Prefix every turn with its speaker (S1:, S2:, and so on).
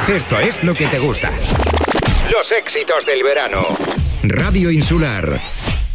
S1: Esto es lo que te gusta. Los éxitos del verano. Radio Insular.